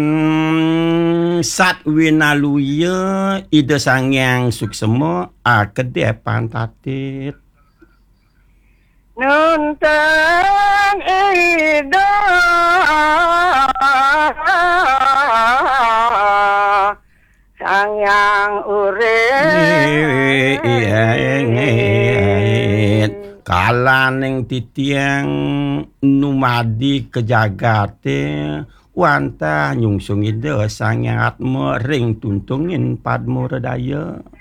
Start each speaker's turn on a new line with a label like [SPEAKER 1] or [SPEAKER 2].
[SPEAKER 1] Sat winaluya ida sangyang suksema kedepan tatit.
[SPEAKER 2] Nuntang ida sangyang urip
[SPEAKER 1] kalaning titiang numadi kejagate wanta nyungsung ida sangyang atma ring tuntungin padmo redaya.